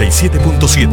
97.7.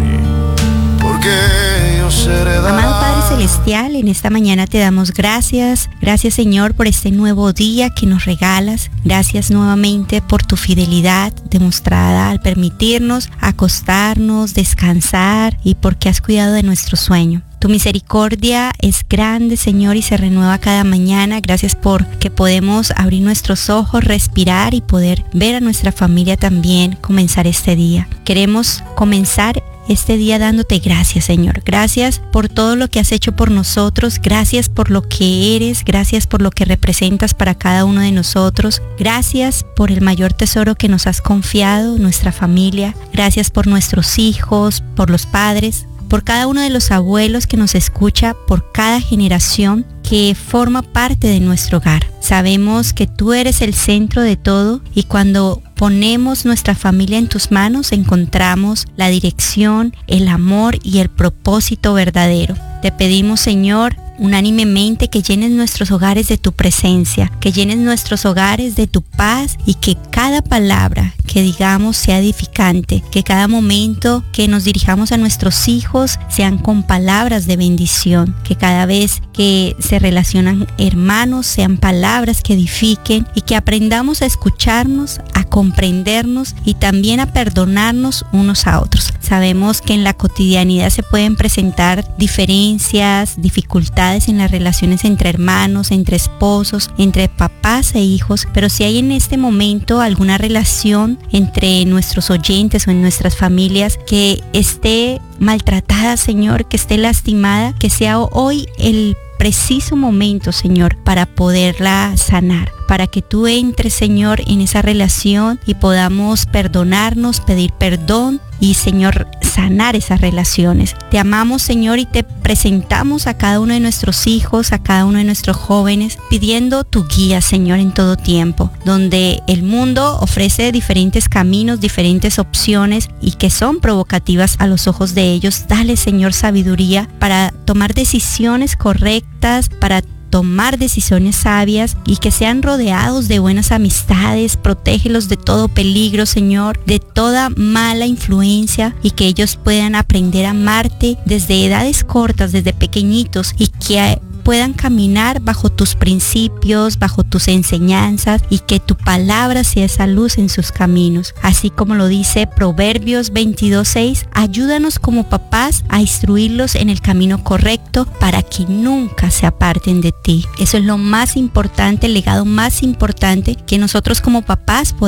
Porque yo seré. Amado Padre Celestial, en esta mañana te damos gracias. Gracias, Señor, por este nuevo día que nos regalas. Gracias nuevamente por tu fidelidad demostrada al permitirnos acostarnos, descansar y porque has cuidado de nuestro sueño. Tu misericordia es grande, Señor, y se renueva cada mañana. Gracias por que podemos abrir nuestros ojos, respirar y poder ver a nuestra familia también comenzar este día. Queremos comenzar este día dándote gracias, Señor. Gracias por todo lo que has hecho por nosotros. Gracias por lo que eres. Gracias por lo que representas para cada uno de nosotros. Gracias por el mayor tesoro que nos has confiado, nuestra familia. Gracias por nuestros hijos, por los padres, por cada uno de los abuelos que nos escucha, por cada generación que forma parte de nuestro hogar. Sabemos que tú eres el centro de todo y cuando ponemos nuestra familia en tus manos encontramos la dirección, el amor y el propósito verdadero. Te pedimos, Señor, unánimemente que llenes nuestros hogares de tu presencia, que llenes nuestros hogares de tu paz y que cada palabra que digamos sea edificante, que cada momento que nos dirijamos a nuestros hijos sean con palabras de bendición, que cada vez que se relacionan hermanos sean palabras que edifiquen y que aprendamos a escucharnos, a comprendernos y también a perdonarnos unos a otros. Sabemos que en la cotidianidad se pueden presentar diferencias, dificultades en las relaciones entre hermanos, entre esposos, entre papás e hijos, pero si hay en este momento alguna relación entre nuestros oyentes o en nuestras familias que esté maltratada, Señor, que esté lastimada, que sea hoy el preciso momento, Señor, para poderla sanar, para que tú entres, Señor, en esa relación y podamos perdonarnos, pedir perdón y, Señor, sanar esas relaciones. Te amamos, Señor, y te presentamos a cada uno de nuestros hijos, a cada uno de nuestros jóvenes, pidiendo tu guía, Señor, en todo tiempo, donde el mundo ofrece diferentes caminos, diferentes opciones y que son provocativas a los ojos de ellos. Dale, Señor, sabiduría para tomar decisiones correctas, para tomar decisiones sabias y que sean rodeados de buenas amistades. Protégelos de todo peligro, Señor, de toda mala influencia y que ellos puedan aprender a amarte desde edades cortas, desde pequeñitos y que puedan caminar bajo tus principios, bajo tus enseñanzas y que tu palabra sea esa luz en sus caminos. Así como lo dice Proverbios 22:6, ayúdanos como papás a instruirlos en el camino correcto para que nunca se aparten de ti. Eso es lo más importante, el legado más importante que nosotros como papás podemos